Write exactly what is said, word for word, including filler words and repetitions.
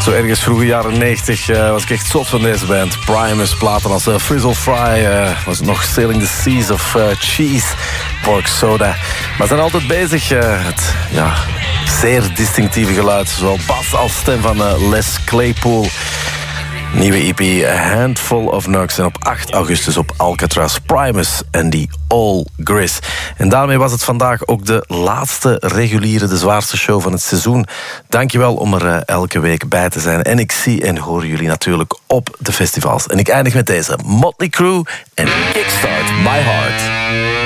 Zo ergens vroege jaren negentig uh, was ik echt zot van deze band. Primus, platen als uh, Frizzle Fry, uh, was het nog Sailing the Seas of uh, Cheese, Pork Soda. Maar ze zijn altijd bezig. Uh, het ja, zeer distinctieve geluid, zowel bas als stem van uh, Les Claypool. Nieuwe E P, A Handful of Nugs. En op acht augustus op Alcatraz, Primus en die All Gris. En daarmee was het vandaag ook de laatste reguliere, de zwaarste show van het seizoen. Dankjewel om er uh, elke week bij te zijn. En ik zie en hoor jullie natuurlijk op de festivals. En ik eindig met deze Motley Crue en Kickstart My Heart.